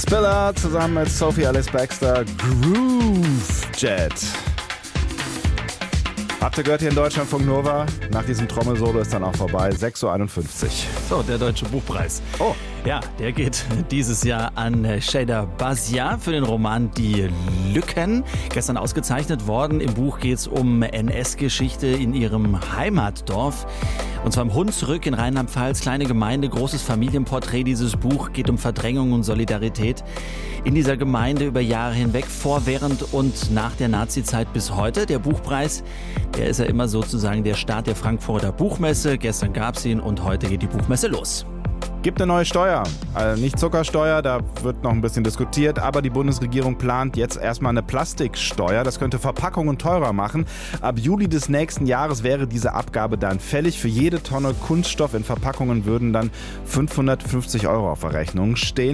Spiller zusammen mit Sophie Alice Baxter, Groove Jet. Habt ihr gehört hier in Deutschlandfunk Nova? Nach diesem Trommelsolo ist dann auch vorbei. 6.51 Uhr. So, der Deutsche Buchpreis. Oh. Ja, der geht dieses Jahr an Sheyda Bazia für den Roman Die Lücken. Gestern ausgezeichnet worden. Im Buch geht es um NS-Geschichte in ihrem Heimatdorf. Und zwar im Hunsrück in Rheinland-Pfalz. Kleine Gemeinde, großes Familienporträt. Dieses Buch geht um Verdrängung und Solidarität in dieser Gemeinde über Jahre hinweg, vor, während und nach der Nazizeit bis heute. Der Buchpreis, der ist ja immer sozusagen der Start der Frankfurter Buchmesse. Gestern gab es ihn und heute geht die Buchmesse los. Gibt eine neue Steuer, also nicht Zuckersteuer, da wird noch ein bisschen diskutiert, aber die Bundesregierung plant jetzt erstmal eine Plastiksteuer. Das könnte Verpackungen teurer machen. Ab Juli des nächsten Jahres wäre diese Abgabe dann fällig. Für jede Tonne Kunststoff in Verpackungen würden dann 550 € auf der Rechnung stehen.